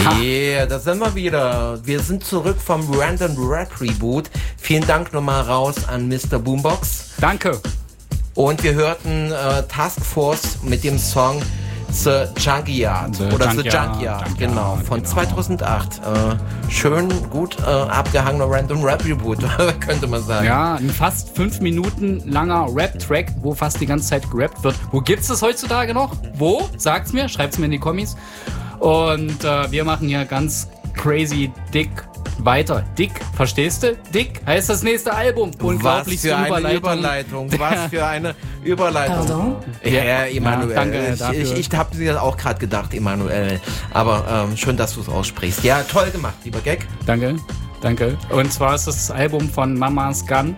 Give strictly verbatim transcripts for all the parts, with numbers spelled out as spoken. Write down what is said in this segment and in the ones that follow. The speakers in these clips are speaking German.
Yeah, da sind wir wieder. Wir sind zurück vom Random Rap Reboot. Vielen Dank nochmal raus an Mister Boombox. Danke. Und wir hörten äh, Task Force mit dem Song The Junkyard The oder Junkyard, The Junkyard, Junkyard, genau, von genau. zweitausendacht. Äh, schön, gut äh, abgehangener Random Rap Reboot, könnte man sagen. Ja, ein fast fünf Minuten langer Rap-Track, wo fast die ganze Zeit gerappt wird. Wo gibt's das heutzutage noch? Wo? Sagt's mir, schreibt's mir in die Kommis. Und äh, wir machen hier ganz crazy dick weiter. Dick, verstehst du? Dick heißt das nächste Album. Unglaublich Was für eine Überleitung. Überleitung. Was für eine Überleitung. Pardon? Ja, Emanuel. Ja, danke ich dafür. ich, ich habe dir auch gerade gedacht, Emanuel. Aber ähm, schön, dass du es aussprichst. Ja, toll gemacht, lieber Gag. Danke, danke. Und zwar ist das das Album von Mama's Gun.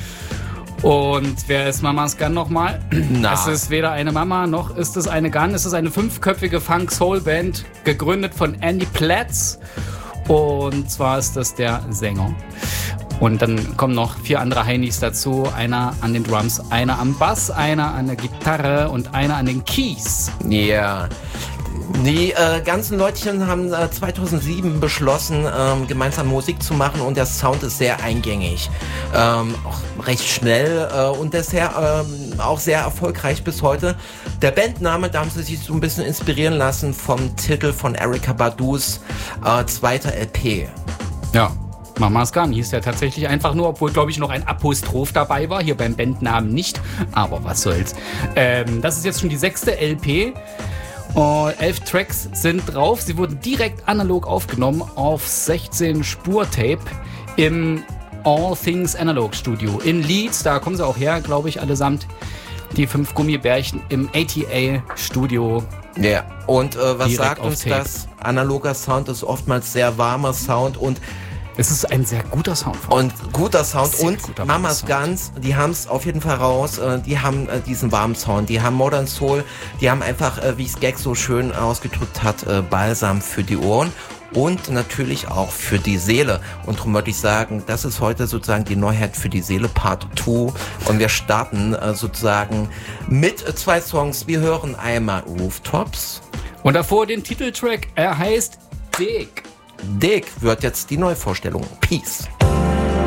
Und wer ist Mama's Gun nochmal? Na. Es ist weder eine Mama noch ist es eine Gun. Es ist eine fünfköpfige Funk-Soul-Band, gegründet von Andy Platz. Und zwar ist das der Sänger. Und dann kommen noch vier andere Heinis dazu. Einer an den Drums, einer am Bass, einer an der Gitarre und einer an den Keys. Ja. Die äh, ganzen Leutchen haben äh, zweitausendsieben beschlossen, ähm, gemeinsam Musik zu machen und der Sound ist sehr eingängig. Ähm, auch recht schnell äh, und deshalb ähm, auch sehr erfolgreich bis heute. Der Bandname, da haben sie sich so ein bisschen inspirieren lassen vom Titel von Erykah Badus äh, zweiter L P. Ja. Mama's Gun hieß ja tatsächlich einfach nur, obwohl, glaube ich, noch ein Apostroph dabei war. Hier beim Bandnamen nicht. Aber was soll's. Ähm, das ist jetzt schon die sechste L P. Uh, elf Tracks sind drauf. Sie wurden direkt analog aufgenommen auf sechzehn Spur-Tape im All Things Analog Studio in Leeds. Da kommen sie auch her, glaube ich, allesamt. Die fünf Gummibärchen im A T A-Studio. Ja, und äh, was Direkt sagt auf uns Tape. das? Analoger Sound ist oftmals sehr warmer Sound und Es ist ein sehr guter Sound. Und guter Sound Sehr und guter Mama's Sound. Guns, die haben es auf jeden Fall raus, äh, die haben äh, diesen warmen Sound, die haben Modern Soul, die haben einfach, äh, wie es Gag so schön ausgedrückt hat, äh, Balsam für die Ohren und natürlich auch für die Seele. Und darum würde ich sagen, das ist heute sozusagen die Neuheit für die Seele Part zwei und wir starten äh, sozusagen mit äh, zwei Songs. Wir hören einmal Rooftops. Und davor den Titeltrack, er heißt Dick. Dick wird jetzt die Neuvorstellung. Peace.